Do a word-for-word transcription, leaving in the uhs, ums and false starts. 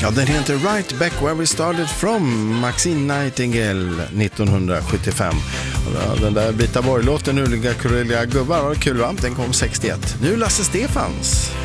Ja, den heter Right Back Where We Started From, Maxine Nightingale nittonhundrasjuttiofem. Den där Brita Borg-låten, Uliga Kureliga gubbar, var kul va? Den kom sextioett. Nu Lasse Stefans.